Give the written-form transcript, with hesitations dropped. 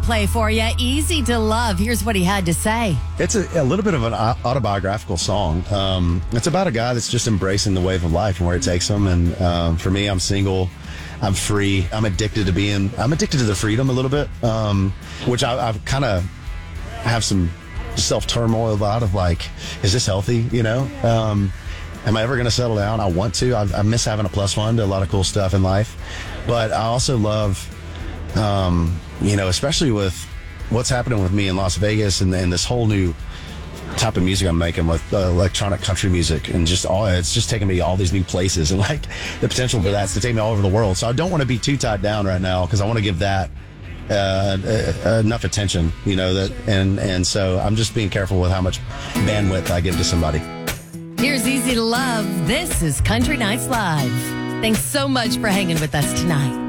Play for you. Easy to Love. Here's what he had to say. It's a little bit of an autobiographical song. It's about a guy that's just embracing the wave of life and where it takes him. And for me, I'm single. I'm free. I'm addicted to the freedom a little bit, which I've kind of have some self-turmoil about of like, is this healthy? You know? Am I ever going to settle down? I want to. I miss having a plus one to a lot of cool stuff in life. But I also love, especially with what's happening with me in Las Vegas and this whole new type of music I'm making with electronic country music and it's just taking me all these new places, and like the potential for that's to take me all over the world. So I don't want to be too tied down right now because I want to give that enough attention, and so I'm just being careful with how much bandwidth I give to somebody. Here's Easy to Love. This is Country Nights Live. Thanks so much for hanging with us tonight.